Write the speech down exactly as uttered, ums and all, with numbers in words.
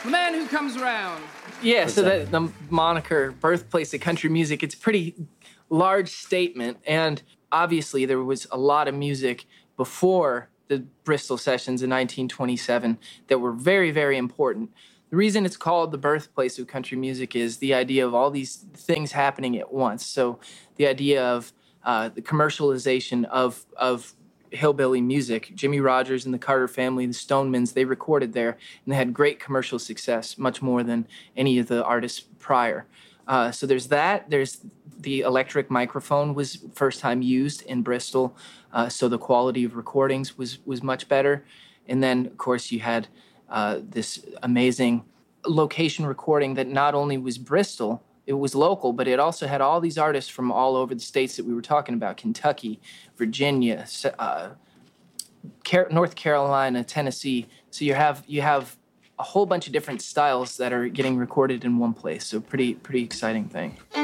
The man who comes around. Yeah, so that the moniker birthplace of country music, it's a pretty large statement, and obviously there was a lot of music before the Bristol sessions in nineteen twenty-seven that were very, very important. The reason it's called the birthplace of country music is the idea of all these things happening at once. So the idea of uh, the commercialization of of hillbilly music. Jimmy Rogers and the Carter family, the Stonemans, they recorded there, and they had great commercial success, much more than any of the artists prior. Uh, so there's that. There's the electric microphone was first time used in Bristol, uh, so the quality of recordings was was much better. And then, of course, you had uh, this amazing location recording that not only was Bristol, it was local, but it also had all these artists from all over the states that we were talking about: Kentucky, Virginia, uh, Car- North Carolina, Tennessee. So you have you have a whole bunch of different styles that are getting recorded in one place. So pretty pretty exciting thing.